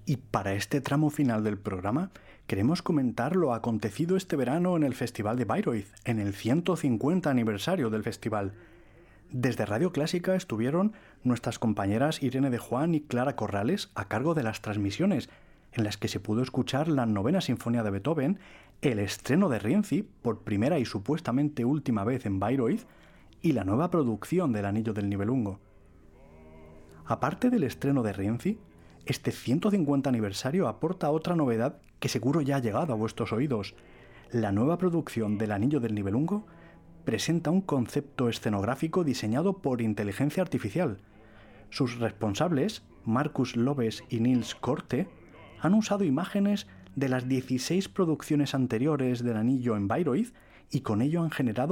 Y para este tramo final del programa, queremos comentar lo acontecido este verano en el Festival de Bayreuth, en el 150 aniversario del festival. Desde Radio Clásica estuvieron nuestras compañeras Irene de Juan y Clara Corrales a cargo de las transmisiones, en las que se pudo escuchar la novena sinfonía de Beethoven, el estreno de Rienzi, por primera y supuestamente última vez en Bayreuth, y la nueva producción del Anillo del Nibelungo. Aparte del estreno de Rienzi, este 150 aniversario aporta otra novedad que seguro ya ha llegado a vuestros oídos. La nueva producción del Anillo del Nibelungo presenta un concepto escenográfico diseñado por inteligencia artificial. Sus responsables, Markus Lobes y Nils Korte, han usado imágenes de las 16 producciones anteriores del Anillo en Bayreuth y con ello han generado